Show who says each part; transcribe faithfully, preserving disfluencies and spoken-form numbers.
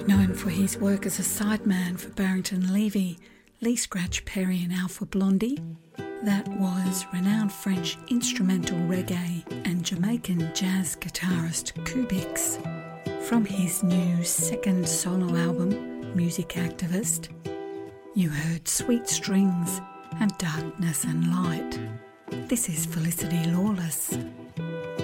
Speaker 1: Known for his work as a sideman for Barrington Levy, Lee Scratch Perry and Alpha Blondy, that was renowned French instrumental reggae and Jamaican jazz guitarist Kubix. From his new second solo album, Music Activist, you heard Sweet Strings and Darkness and Light. This is Felicity Lawless.